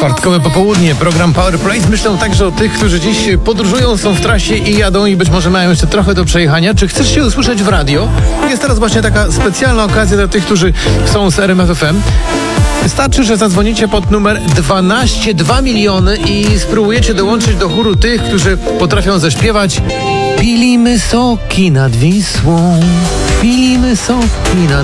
Czwartkowe popołudnie, program Power Play. Myślę także o tych, którzy dziś podróżują, są w trasie i jadą i być może mają jeszcze trochę do przejechania. Czy chcesz się usłyszeć w radio? Jest teraz właśnie taka specjalna okazja dla tych, którzy są z RMF FM. Wystarczy, że zadzwonicie pod numer 12 miliony i spróbujecie dołączyć do chóru tych, którzy potrafią zaśpiewać: pilimy soki nad Wisłą, pilimy soki nad